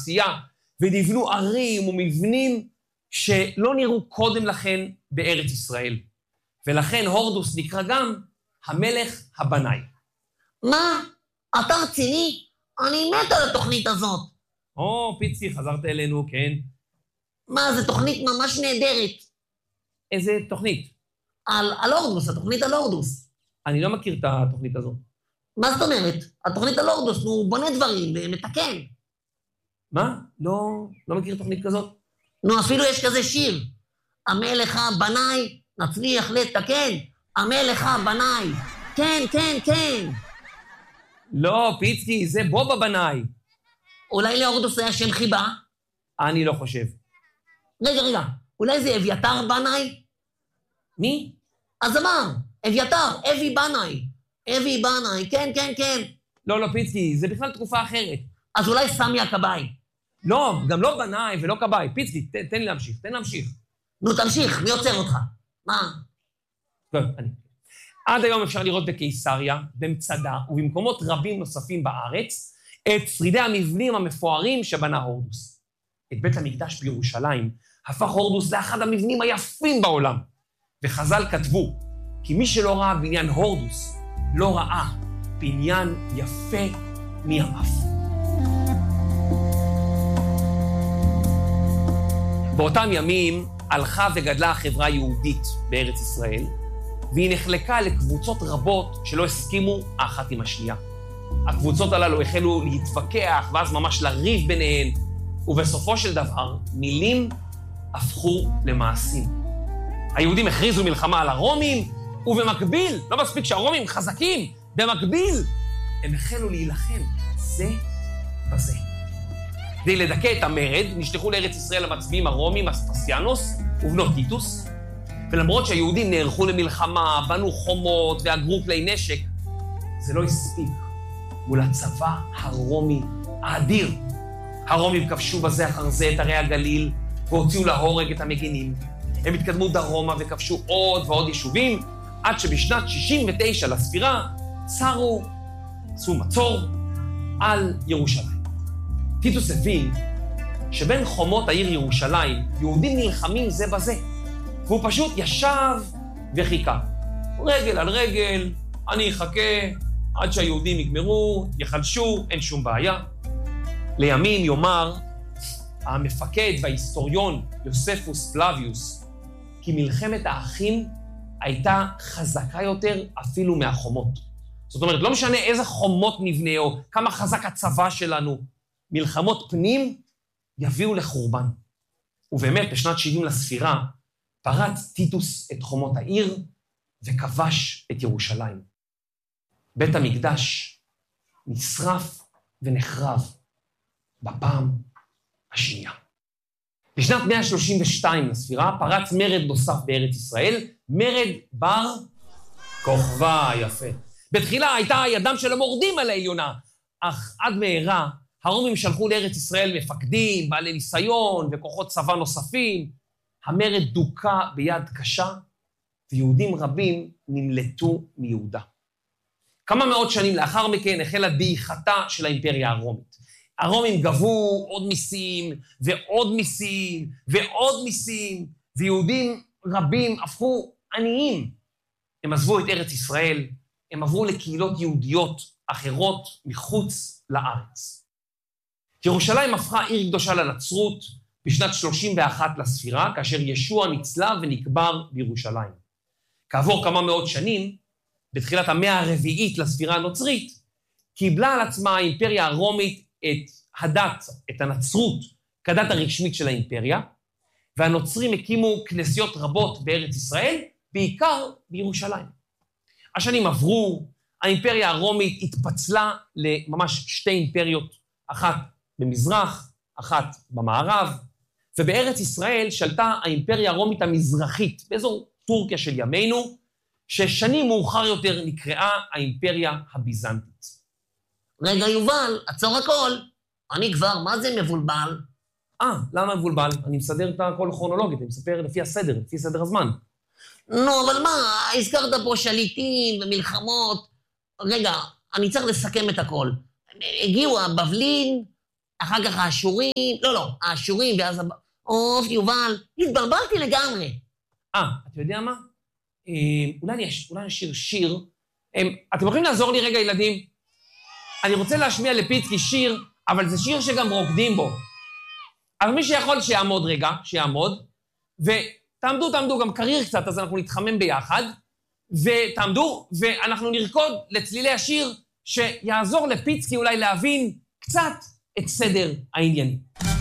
תעשייה, ונבנו ערים ומבנים שלא נראו קודם לכן בארץ ישראל. ולכן הורדוס נקרא גם המלך הבנאי. מה? אתה רציני? אני מת על התוכנית הזאת. פיצי, חזרת אלינו, כן. מה, זו תוכנית ממש נהדרת. איזה תוכנית? על הורדוס, התוכנית על הורדוס. אני לא מכיר את התוכנית הזאת. מה זאת אומרת? התוכנית על הורדוס, הוא בונה דברים ומתקן. מה? לא מכיר תוכנית כזאת? נו, אפילו יש כזה שיר. המלך הבנאי, נצליח לתקן. המלך הבנאי. כן, כן, כן. לא, פיצקי, זה בובה בנאי. אולי להורדוס היה שם חיבה? אני לא חושב. רגע, אולי זה אביתר בנאי? מי? אז אמר, אביתר, אבי בנאי. אבי בנאי, כן, כן, כן. לא, פיצקי, זה בכלל תקופה אחרת. אז אולי סמי הכבאי. לא, גם לא בנאי ולא כבאי. פיצקי, תן לי להמשיך, תן להמשיך. נו, תמשיך, מי עוצר אותך? מה? טוב, עד היום אפשר לראות בקיסריה, במצדה ובמקומות רבים נוספים בארץ, את שרידי המבנים המפוארים שבנה הורדוס. את בית המקדש בירושלים הפך הורדוס לאחד המבנים היפים בעולם. וחז"ל כתבו, כי מי שלא ראה בניין הורדוס, לא ראה בניין יפה מימיו. באותם ימים הלכה וגדלה החברה היהודית בארץ ישראל, והיא נחלקה לקבוצות רבות שלא הסכימו האחת עם השנייה. הקבוצות הללו החלו להתווכח, ואז ממש לריב ביניהן, ובסופו של דבר מילים הפכו למעשים. היהודים הכריזו מלחמה על הרומים, ובמקביל, לא מספיק שהרומים חזקים, במקביל הם החלו להילחם זה בזה. כדי לדכא את המרד, נשלחו לארץ ישראל המצביעים הרומים, אספסיאנוס ובנו טיטוס, ולמרות שהיהודים נערכו למלחמה, בנו חומות ואגרו כלי נשק, זה לא הספיק מול הצבא הרומי האדיר. הרומים כבשו בזה אחר זה את ערי הגליל, והוציאו להורג את המגינים. הם התקדמו דרומה וכבשו עוד ועוד יישובים, עד שבשנת 69 לספירה עשו מצור על ירושלים. טיטוס הבין שבין חומות העיר ירושלים, יהודים נלחמים זה בזה, והוא פשוט ישב וחיכה. רגל על רגל, אני אחכה עד שהיהודים יגמרו, יחלשו, אין שום בעיה. לימים יאמר המפקד וההיסטוריון יוספוס פלביוס, כי מלחמת האחים הייתה חזקה יותר אפילו מהחומות. זאת אומרת, לא משנה איזה חומות נבנה או כמה חזק הצבא שלנו, מלחמות פנים יביאו לחורבן. ובאמת, בשנת 70 לספירה, פרץ טיטוס את חומות העיר וכבש את ירושלים. בית המקדש נשרף ונחרב בפעם השנייה. בשנת 132 לספירה פרץ מרד נוסף בארץ ישראל, מרד בר כוכבא. יפה. בתחילה הייתה ידם של המורדים על העליונה, אך עד מהרה הרומים שלחו לארץ ישראל מפקדים, בעלי ניסיון וכוחות צבא נוספים. המרד דוקה ביד קשה, ויהודים רבים נמלטו מיהודה. כמה מאות שנים לאחר מכן החלה דעיכתה של האימפריה הרומית. הרומים גבו עוד מיסים ועוד מיסים ועוד מיסים, ויהודים רבים הפכו עניים. הם עזבו את ארץ ישראל, הם עברו לקהילות יהודיות אחרות מחוץ לארץ. ירושלים הפכה עיר קדושה לנצרות בשנת 31 לספירה, כאשר ישוע נצלב ונקבר בירושלים. כעבור כמה מאות שנים, בתחילת המאה הרביעית לספירה הנוצרית, קיבלה על עצמה האימפריה הרומית את הנצרות כדת הרשמית של האימפריה, והנוצרים הקימו כנסיות רבות בארץ ישראל, בעיקר בירושלים. השנים עברו, האימפריה הרומית התפצלה לממש שתי אימפריות, אחת במזרח, אחת במערב, ובארץ ישראל שלטה האימפריה הרומית המזרחית, באזור טורקיה של ימינו, ששנים מאוחר יותר נקראה האימפריה הביזנטית. רגע, יובל, עצור הכל. אני כבר, מה זה מבולבל? למה מבולבל? אני מסדר את הכל כרונולוגית, אני מספר לפי הסדר, לפי סדר הזמן. נו, אבל מה, הזכרת פה שליטים ומלחמות. רגע, אני צריך לסכם את הכל. הגיעו הבבלים, אחר כך האשורים, לא, האשורים, ואז... אוף, יובל, התבלבלתי לגמרי. אתה יודע מה? אולי נשיר שיר. אתם יכולים לעזור לי רגע, ילדים? אני רוצה להשמיע לפיצקי שיר, אבל זה שיר שגם רוקדים בו. אבל מי שיכול שיעמוד רגע, שיעמוד, ותעמדו גם קריר קצת, אז אנחנו נתחמם ביחד, ותעמדו, ואנחנו נרקוד לצלילי השיר, שיעזור לפיצקי אולי להבין קצת את סדר העניינים.